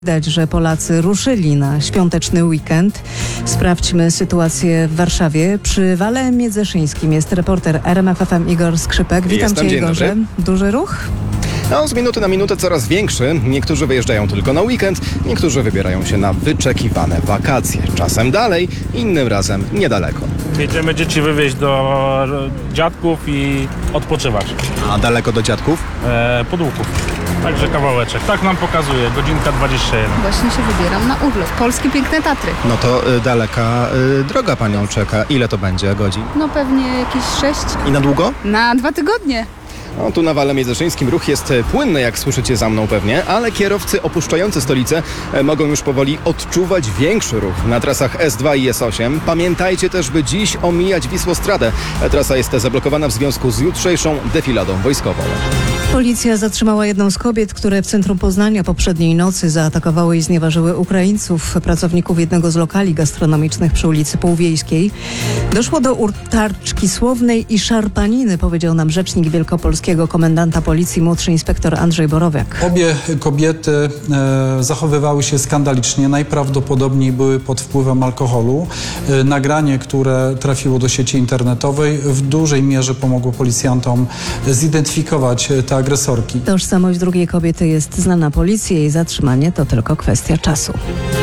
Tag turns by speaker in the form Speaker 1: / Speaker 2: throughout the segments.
Speaker 1: Widać, że Polacy ruszyli na świąteczny weekend. Sprawdźmy sytuację w Warszawie. Przy Wale Miedzeszyńskim jest reporter RMF FM Igor Skrzypek. Witam Cię, Igorze. Duży ruch?
Speaker 2: No, z minuty na minutę coraz większy. Niektórzy wyjeżdżają tylko na weekend, niektórzy wybierają się na wyczekiwane wakacje. Czasem dalej, innym razem niedaleko.
Speaker 3: Jedziemy dzieci wywieźć do dziadków i odpoczywać.
Speaker 2: A daleko do dziadków?
Speaker 3: Pod Łuków. Także kawałeczek. Tak nam pokazuje, godzinka 21.
Speaker 4: Właśnie się wybieram na urlop. Polskie piękne Tatry.
Speaker 2: No to daleka droga panią czeka. Ile to będzie godzin?
Speaker 4: No pewnie jakieś 6
Speaker 2: I na długo?
Speaker 4: na 2 tygodnie.
Speaker 2: No, tu na Wale Miedzeszyńskim ruch jest płynny, jak słyszycie za mną pewnie, ale kierowcy opuszczający stolicę mogą już powoli odczuwać większy ruch na trasach S2 i S8. Pamiętajcie też, by dziś omijać Wisłostradę. Trasa jest zablokowana w związku z jutrzejszą defiladą wojskową.
Speaker 1: Policja zatrzymała jedną z kobiet, które w centrum Poznania poprzedniej nocy zaatakowały i znieważyły Ukraińców, pracowników jednego z lokali gastronomicznych przy ulicy Półwiejskiej. Doszło do utarczki słownej i szarpaniny, powiedział nam rzecznik wielkopolskiego komendanta policji, młodszy inspektor Andrzej Borowiak.
Speaker 5: Obie kobiety zachowywały się skandalicznie, najprawdopodobniej były pod wpływem alkoholu. Nagranie, które trafiło do sieci internetowej, w dużej mierze pomogło policjantom zidentyfikować te agresorki.
Speaker 1: Tożsamość drugiej kobiety jest znana policji, jej zatrzymanie to tylko kwestia czasu.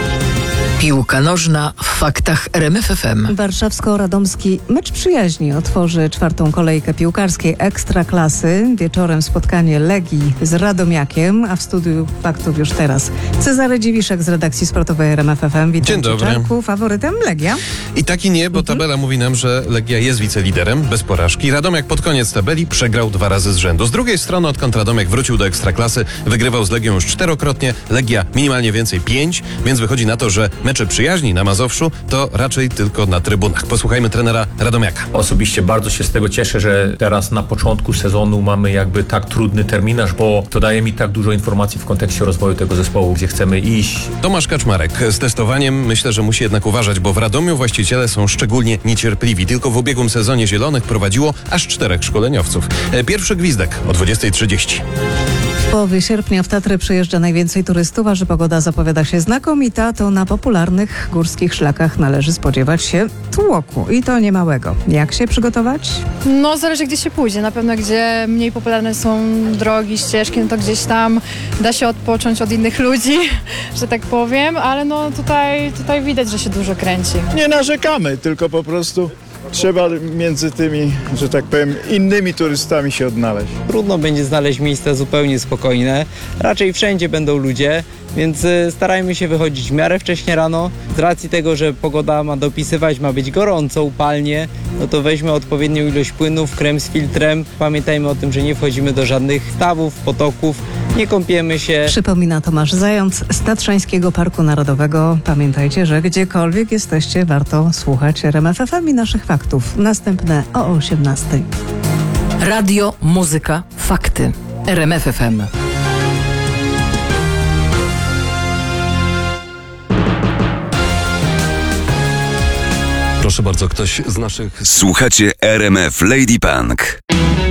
Speaker 6: Piłka nożna w faktach RMF FM.
Speaker 1: Warszawsko-radomski mecz przyjaźni otworzy czwartą kolejkę piłkarskiej Ekstraklasy. Wieczorem spotkanie Legii z Radomiakiem, a w studiu faktów już teraz Cezary Dziwiszek z redakcji sportowej RMF FM. Witam
Speaker 7: Dzień dobry.
Speaker 1: Czarku. Faworytem Legia?
Speaker 7: I tak i nie, bo tabela mówi nam, że Legia jest wiceliderem, bez porażki. Radomiak pod koniec tabeli przegrał 2 razy z rzędu. Z drugiej strony, odkąd Radomiak wrócił do Ekstraklasy, wygrywał z Legią już 4-krotnie, Legia minimalnie więcej 5, więc wychodzi na to, że mecze przyjaźni na Mazowszu to raczej tylko na trybunach. Posłuchajmy trenera Radomiaka.
Speaker 8: Osobiście bardzo się z tego cieszę, że teraz na początku sezonu mamy jakby tak trudny terminarz, bo to daje mi tak dużo informacji w kontekście rozwoju tego zespołu, gdzie chcemy iść.
Speaker 7: Tomasz Kaczmarek. Z testowaniem myślę, że musi jednak uważać, bo w Radomiu właściciele są szczególnie niecierpliwi. Tylko w ubiegłym sezonie Zielonych prowadziło aż 4 szkoleniowców. Pierwszy gwizdek o 20:30.
Speaker 1: W połowie sierpnia w Tatry przyjeżdża najwięcej turystów, a że pogoda zapowiada się znakomita, to na popularnych górskich szlakach należy spodziewać się tłoku i to niemałego. Jak się przygotować?
Speaker 9: No zależy gdzie się pójdzie. Na pewno gdzie mniej popularne są drogi, ścieżki, no to gdzieś tam da się odpocząć od innych ludzi, że tak powiem, ale no tutaj widać, że się dużo kręci.
Speaker 10: Nie narzekamy, tylko po prostu trzeba między tymi, że tak powiem, innymi turystami się odnaleźć.
Speaker 11: Trudno będzie znaleźć miejsca zupełnie spokojne. Raczej wszędzie będą ludzie, więc starajmy się wychodzić w miarę wcześnie rano. Z racji tego, że pogoda ma dopisywać, ma być gorąco, upalnie, no to weźmy odpowiednią ilość płynów, krem z filtrem. Pamiętajmy o tym, że nie wchodzimy do żadnych stawów, potoków, nie kąpiemy się.
Speaker 1: Przypomina Tomasz Zając z Tatrzańskiego Parku Narodowego. Pamiętajcie, że gdziekolwiek jesteście, warto słuchać RMF FM i naszych faktów. Następne o 18:00.
Speaker 6: Radio, muzyka, fakty. RMF FM.
Speaker 7: Proszę bardzo, ktoś z naszych...
Speaker 12: Słuchacie RMF Lady Punk.